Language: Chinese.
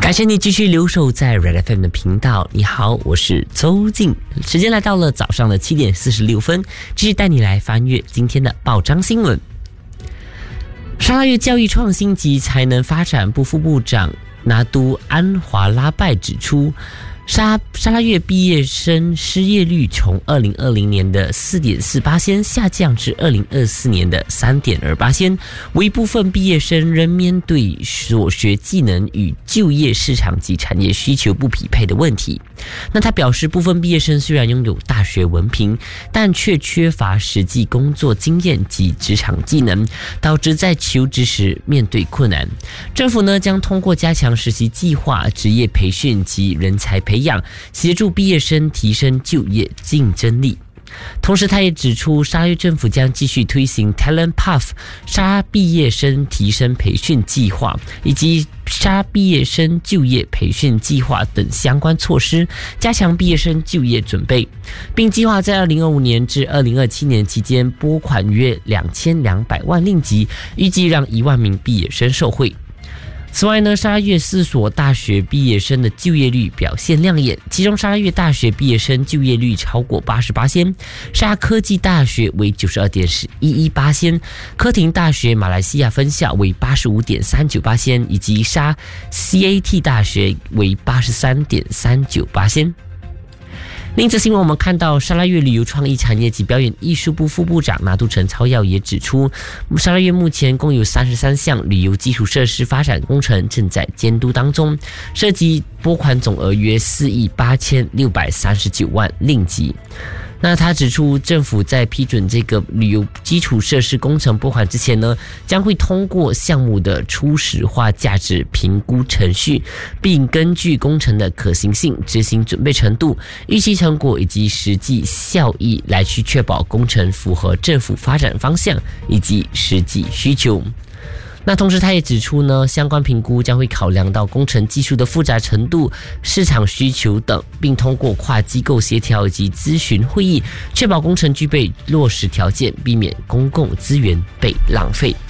感谢你继续留守在 Red FM 的频道。你好，我是周静。时间来到了早上的7点46分，继续带你来翻阅今天的报章新闻。沙拉越教育创新及才能发展部副部长拿督安华拉拜指出，沙拉越毕业生失业率从2020年的 4.48% 下降至2024年的 3.28%， 为部分毕业生仍面对所学技能与就业市场及产业需求不匹配的问题。那他表示，部分毕业生虽然拥有大学文凭，但却缺乏实际工作经验及职场技能，导致在求职时面对困难。政府呢将通过加强实习计划、职业培训及人才培养，协助毕业生提升就业竞争力。同时他也指出，沙拉越政府将继续推行 Talent Path 沙毕业生提升培训计划以及沙毕业生就业培训计划等相关措施，加强毕业生就业准备，并计划在2025年至2027年期间拨款约2200万令吉，预计让1万名毕业生受惠。此外呢，沙拉越4所大学毕业生的就业率表现亮眼，其中沙拉越大学毕业生就业率超过 80%， 沙科技大学为 92.11%， 科廷大学马来西亚分校为 85.39%， 以及沙 CAT 大学为 83.39%。另一则新闻，我们看到沙拉越旅游创意产业及表演艺术部副部长拿督陈超耀也指出，沙拉越目前共有33项旅游基础设施发展工程正在监督当中，涉及拨款总额约4亿8639万令吉。那他指出，政府在批准这个旅游基础设施工程拨款之前呢，将会通过项目的初始化价值评估程序，并根据工程的可行性、执行准备程度、预期成果以及实际效益来去确保工程符合政府发展方向以及实际需求。那同时他也指出呢，相关评估将会考量到工程技术的复杂程度、市场需求等，并通过跨机构协调以及咨询会议，确保工程具备落实条件，避免公共资源被浪费。